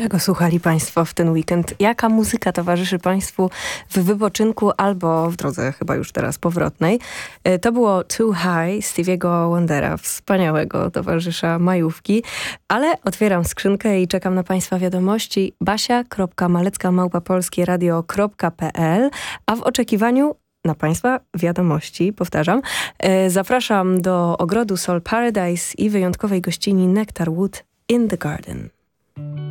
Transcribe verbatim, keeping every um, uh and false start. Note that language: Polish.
Czego słuchali Państwo w ten weekend? Jaka muzyka towarzyszy Państwu w wypoczynku albo w drodze chyba już teraz powrotnej? To było Too High Stevie'ego Wondera, wspaniałego towarzysza majówki. Ale otwieram skrzynkę i czekam na Państwa wiadomości. basia kropka malecka małpa polskie radio kropka p l, a w oczekiwaniu na Państwa wiadomości, powtarzam, zapraszam do ogrodu Soul Paradise i wyjątkowej gościni Nectar Wood in the Garden.